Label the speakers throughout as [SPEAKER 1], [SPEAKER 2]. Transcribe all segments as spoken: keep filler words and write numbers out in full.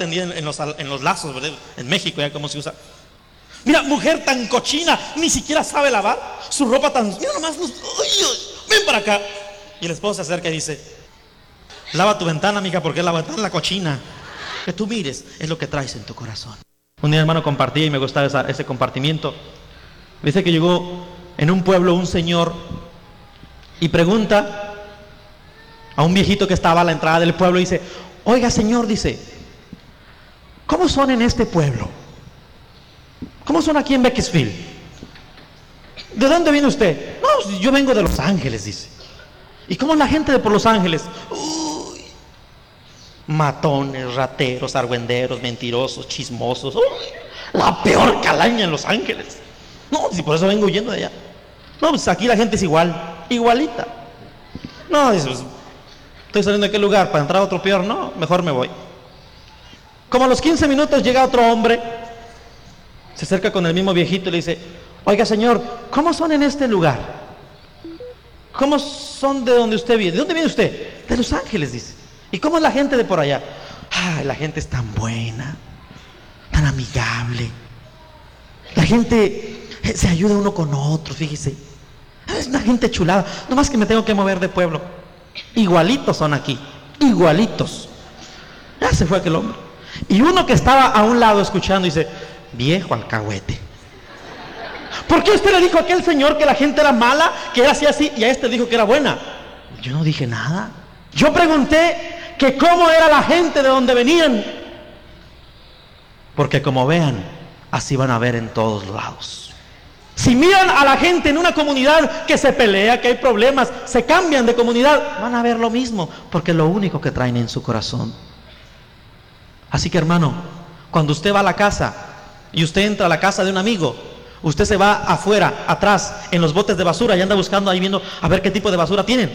[SPEAKER 1] tendida en, en, los, en los lazos, ¿verdad? En México ya cómo se usa. Mira, mujer tan cochina, ni siquiera sabe lavar su ropa tan... Mira nomás, uy, uy, ven para acá. Y el esposo se acerca y dice: lava tu ventana, mija, porque la ventana es la cochina. Que tú mires, es lo que traes en tu corazón. Un día, hermano, compartí y me gustaba esa, ese compartimiento. Dice que llegó en un pueblo un señor y pregunta a un viejito que estaba a la entrada del pueblo y dice: oiga, señor, dice, ¿cómo son en este pueblo? ¿Cómo son aquí en Bakersfield? ¿De dónde viene usted? No, yo vengo de Los Ángeles, dice. ¿Y cómo es la gente de por Los Ángeles? Uy, matones, rateros, argüenderos, mentirosos, chismosos. Uy, la peor calaña en Los Ángeles. No, si por eso vengo huyendo de allá. No, pues aquí la gente es igual, igualita. No, dice, pues, estoy saliendo de qué lugar para entrar a otro peor. No, mejor me voy. Como a los quince minutos llega otro hombre, se acerca con el mismo viejito y le dice: oiga, señor, ¿cómo son en este lugar? ¿Cómo son de donde usted viene? ¿De dónde viene usted? De Los Ángeles, dice. ¿Y cómo es la gente de por allá? Ah, la gente es tan buena, tan amigable. La gente se ayuda uno con otro, fíjese. Es una gente chulada. Nomás que me tengo que mover de pueblo. Igualitos son aquí, igualitos. Ya se fue aquel hombre. Y uno que estaba a un lado escuchando dice: viejo alcahuete, ¿por qué usted le dijo a aquel señor que la gente era mala, que era así así, y a este dijo que era buena? Yo no dije nada. Yo pregunté que cómo era la gente de donde venían, porque como vean, así van a ver en todos lados. Si miran a la gente en una comunidad que se pelea, que hay problemas, se cambian de comunidad, van a ver lo mismo, porque es lo único que traen en su corazón. Así que, hermano, cuando usted va a la casa y usted entra a la casa de un amigo, usted se va afuera, atrás, en los botes de basura y anda buscando ahí viendo a ver qué tipo de basura tienen.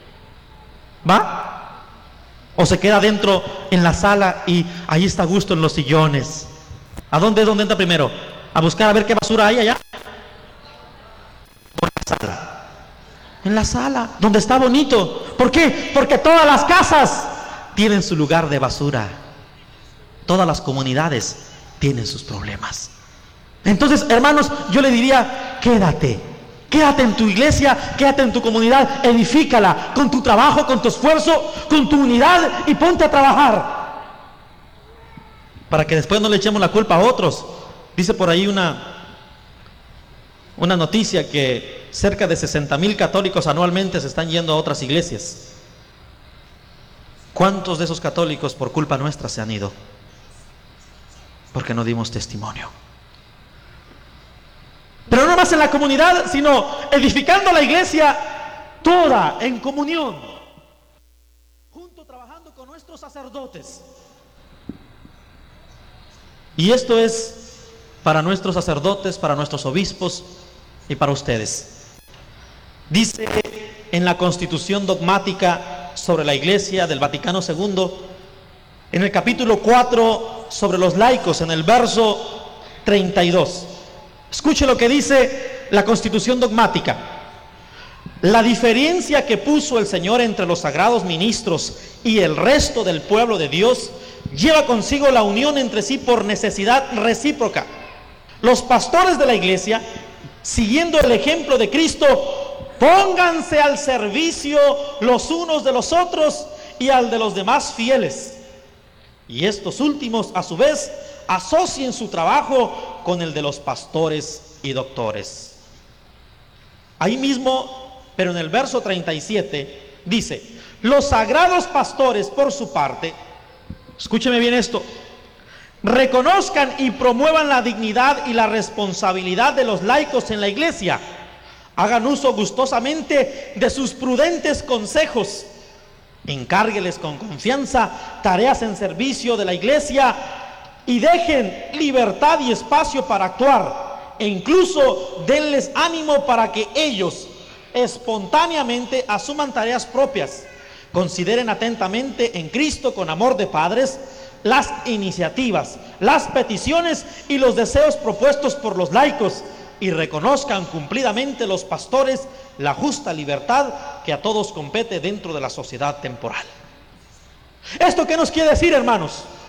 [SPEAKER 1] ¿Va? O se queda adentro en la sala y ahí está a gusto en los sillones. ¿A dónde es donde entra primero? A buscar a ver qué basura hay allá. Por la sala. En la sala, donde está bonito. ¿Por qué? Porque todas las casas tienen su lugar de basura. Todas las comunidades tienen sus problemas. Entonces, hermanos, yo le diría: quédate, quédate en tu iglesia, quédate en tu comunidad, edifícala con tu trabajo, con tu esfuerzo, con tu unidad, y ponte a trabajar, para que después no le echemos la culpa a otros. Dice por ahí una una noticia que cerca de sesenta mil católicos anualmente se están yendo a otras iglesias. ¿Cuántos de esos católicos por culpa nuestra se han ido? Porque no dimos testimonio. Pero no más en la comunidad, sino edificando la iglesia toda en comunión, junto, trabajando con nuestros sacerdotes. Y esto es para nuestros sacerdotes, para nuestros obispos y para ustedes. Dice en la Constitución dogmática sobre la Iglesia del Vaticano segundo, en el capítulo cuatro sobre los laicos, en el verso treinta y dos. Escuche lo que dice la Constitución dogmática: la diferencia que puso el Señor entre los sagrados ministros y el resto del pueblo de Dios lleva consigo la unión entre sí por necesidad recíproca. Los pastores de la iglesia, siguiendo el ejemplo de Cristo, pónganse al servicio los unos de los otros y al de los demás fieles. Y estos últimos, a su vez, asocien su trabajo con el de los pastores y doctores. Ahí mismo, pero en el verso treinta y siete, dice: los sagrados pastores, por su parte, escúcheme bien esto, reconozcan y promuevan la dignidad y la responsabilidad de los laicos en la iglesia, hagan uso gustosamente de sus prudentes consejos, encárgueles con confianza tareas en servicio de la iglesia y dejen libertad y espacio para actuar, e incluso denles ánimo para que ellos espontáneamente asuman tareas propias. Consideren atentamente en Cristo, con amor de padres, las iniciativas, las peticiones y los deseos propuestos por los laicos, y reconozcan cumplidamente los pastores la justa libertad que a todos compete dentro de la sociedad temporal. ¿Esto qué nos quiere decir, hermanos?